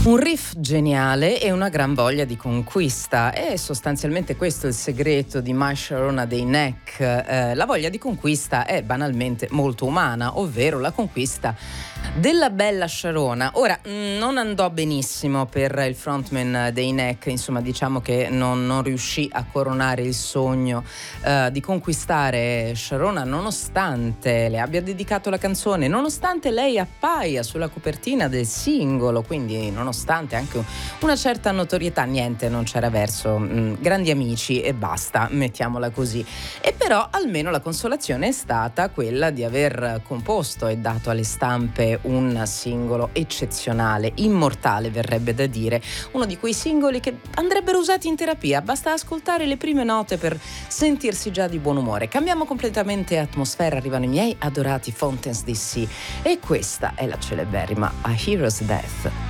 Un riff geniale e una gran voglia di conquista, e sostanzialmente questo è il segreto di My Sharona dei Neck. La voglia di conquista è banalmente molto umana, ovvero la conquista della bella Sharona. Ora, non andò benissimo per il frontman dei Neck, insomma diciamo che non riuscì a coronare il sogno di conquistare Sharona, nonostante le abbia dedicato la canzone, nonostante lei appaia sulla copertina del singolo, quindi nonostante anche una certa notorietà. Niente, non c'era verso, grandi amici e basta, mettiamola così. E però almeno la consolazione è stata quella di aver composto e dato alle stampe un singolo eccezionale, immortale verrebbe da dire, uno di quei singoli che andrebbero usati in terapia. Basta ascoltare le prime note per sentirsi già di buon umore. Cambiamo completamente atmosfera, arrivano i miei adorati Fountains DC e questa è la celeberrima A Hero's Death.